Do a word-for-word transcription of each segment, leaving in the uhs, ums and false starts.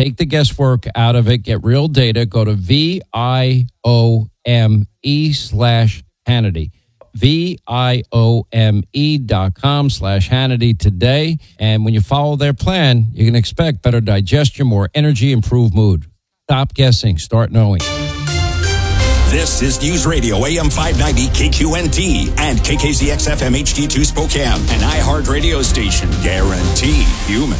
Take the guesswork out of it. Get real data. Go to V I O M E slash Hannity. V I O M E dot com slash Hannity today. And when you follow their plan, you can expect better digestion, more energy, improved mood. Stop guessing. Start knowing. This is News Radio A M five ninety K Q N T and K K Z X F M H D two Spokane, an iHeart radio station. Guaranteed human.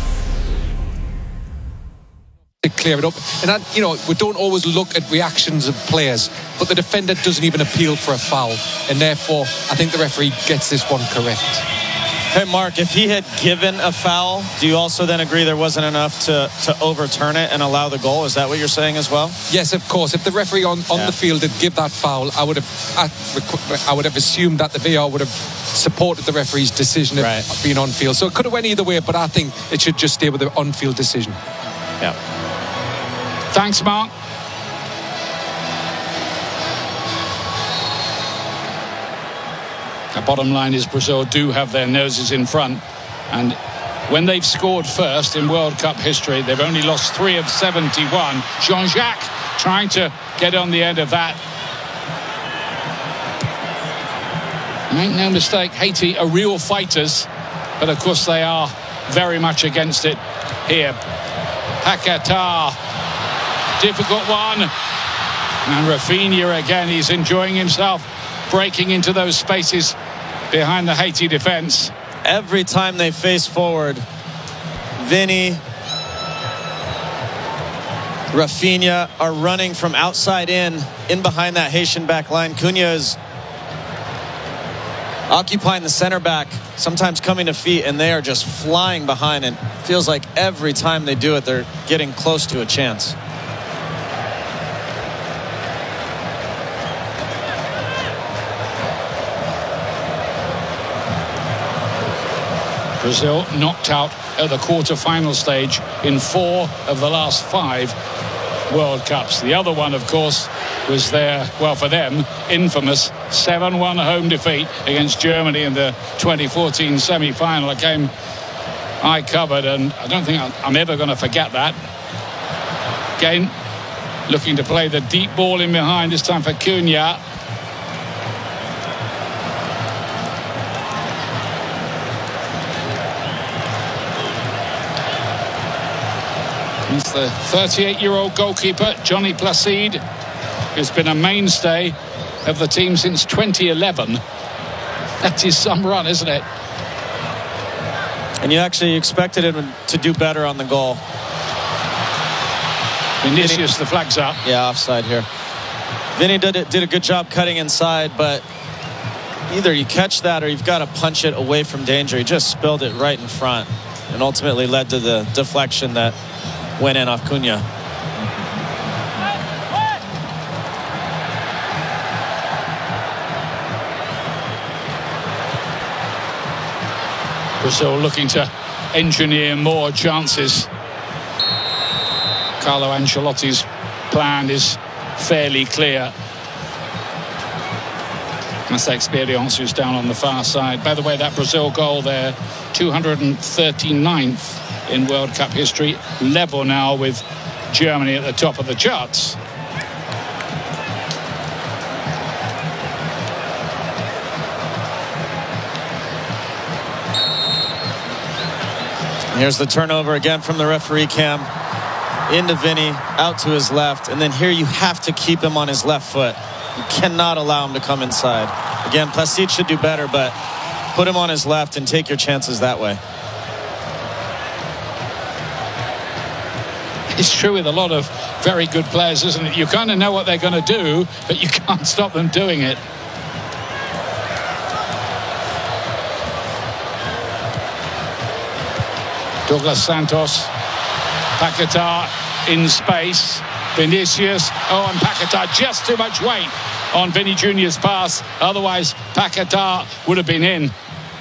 To clear it up. And, that, you know, we don't always look at reactions of players, but the defender doesn't even appeal for a foul. And therefore, I think the referee gets this one correct. Hey, Mark, if he had given a foul, do you also then agree there wasn't enough to, to overturn it and allow the goal? Is that what you're saying as well? Yes, of course. If the referee on, on yeah. the field did give that foul, I would have I, I would have assumed that the V A R would have supported the referee's decision of right. being on field. So it could have went either way, but I think it should just stay with the on-field decision. Yeah. Thanks, Mark. The bottom line is Brazil do have their noses in front, and when they've scored first in World Cup history, they've only lost three of seventy-one. Jean-Jacques trying to get on the end of that. Make no mistake, Haiti are real fighters, but of course they are very much against it here. Paquetá, difficult one, and Rafinha again, he's enjoying himself, breaking into those spaces behind the Haiti defense. Every time they face forward, Vinny, Rafinha are running from outside in, in behind that Haitian back line. Cunha is occupying the center back, sometimes coming to feet, and they are just flying behind. And it feels like every time they do it, they're getting close to a chance. Brazil knocked out at the quarter-final stage in four of the last five World Cups. The other one, of course, was their, well, for them, infamous seven one home defeat against Germany in the twenty fourteen semi-final. A game I covered, and I don't think I'm ever going to forget that. Again, looking to play the deep ball in behind, this time for Cunha. It's the thirty-eight-year-old goalkeeper, Johnny Placide, who's been a mainstay of the team since twenty eleven. That is some run, isn't it? And you actually expected him to do better on the goal. Vinicius, the flag's up. Yeah, offside here. Vinny did, it, did a good job cutting inside, but either you catch that or you've got to punch it away from danger. He just spilled it right in front and ultimately led to the deflection that went in off Cunha. Brazil looking to engineer more chances. Carlo Ancelotti's plan is fairly clear. That's Experience, who's down on the far side. By the way, that Brazil goal there, two hundred thirty-ninth in World Cup history, level now with Germany at the top of the charts. Here's the turnover again from the referee cam. Into Vinny, out to his left, and then here you have to keep him on his left foot. You cannot allow him to come inside. Again, Placide should do better, but put him on his left and take your chances that way. It's true with a lot of very good players, isn't it? You kind of know what they're going to do, but you can't stop them doing it. Douglas Santos, Paquetá in space, Vinicius, oh, and Paquetá, just too much weight on Vinny Junior's pass, otherwise Paquetá would have been in.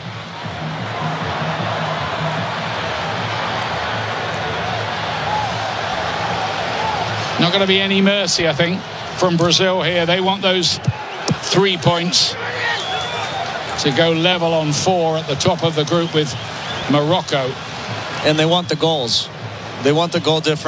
Not going to be any mercy, I think, from Brazil here. They want those three points to go level on four at the top of the group with Morocco. And they want the goals. They want the goal difference.